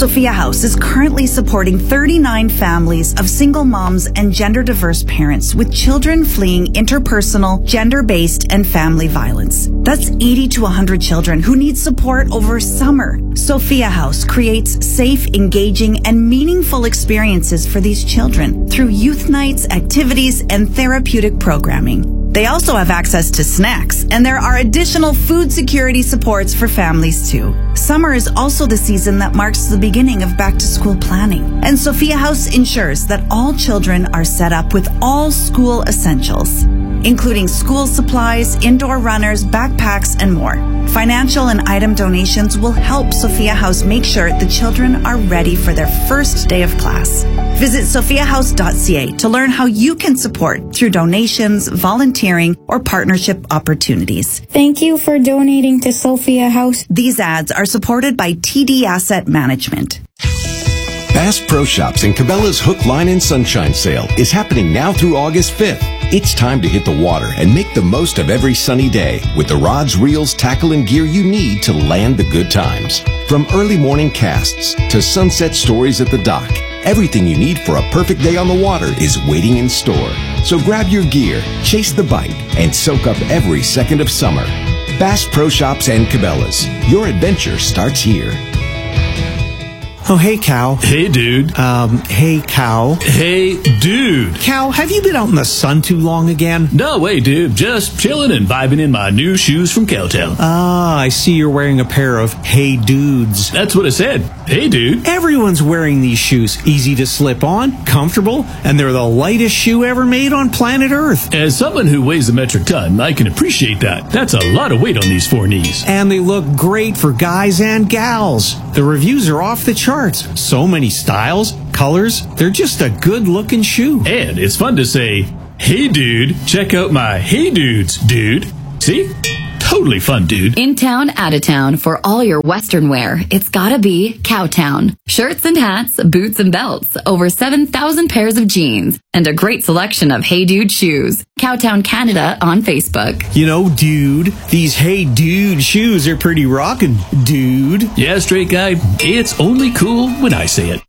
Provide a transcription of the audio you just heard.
Sophia House is currently supporting 39 families of single moms and gender-diverse parents with children fleeing interpersonal, gender-based, and family violence. That's 80 to 100 children who need support over summer. Sophia House creates safe, engaging, and meaningful experiences for these children through youth nights, activities, and therapeutic programming. They also have access to snacks, and there are additional food security supports for families too. Summer is also the season that marks the beginning of back-to-school planning, and Sophia House ensures that all children are set up with all school essentials, including school supplies, indoor runners, backpacks, and more. Financial and item donations will help Sophia House make sure the children are ready for their first day of class. Visit sophiahouse.ca to learn how you can support through donations, volunteering, or partnership opportunities. Thank you for donating to Sophia House. These ads are supported by TD Asset Management. Bass Pro Shops and Cabela's Hook, Line, and Sunshine Sale is happening now through August 5th. It's time to hit the water and make the most of every sunny day with the rods, reels, tackle, and gear you need to land the good times. From early morning casts to sunset stories at the dock, everything you need for a perfect day on the water is waiting in store. So grab your gear, chase the bite, and soak up every second of summer. Bass Pro Shops and Cabela's. Your adventure starts here. Oh, hey, Cow. Hey, dude. Hey, Cow. Hey, dude. Cow, have you been out in the sun too long again? No way, dude. Just chilling and vibing in my new shoes from Cowtown. Ah, I see you're wearing a pair of Hey Dudes. That's what I said. Hey, dude. Everyone's wearing these shoes. Easy to slip on, comfortable, and they're the lightest shoe ever made on planet Earth. As someone who weighs a metric ton, I can appreciate that. That's a lot of weight on these four knees. And they look great for guys and gals. The reviews are off the charts. So many styles, colors. They're just a good-looking shoe. And it's fun to say, hey, dude, check out my Hey Dudes, dude. See? Totally fun, dude. In town, out of town, for all your Western wear, it's gotta be Cowtown. Shirts and hats, boots and belts, over 7,000 pairs of jeans, and a great selection of Hey Dude shoes. Cowtown Canada on Facebook. You know, dude, these Hey Dude shoes are pretty rockin', dude. Yeah, straight guy, it's only cool when I say it.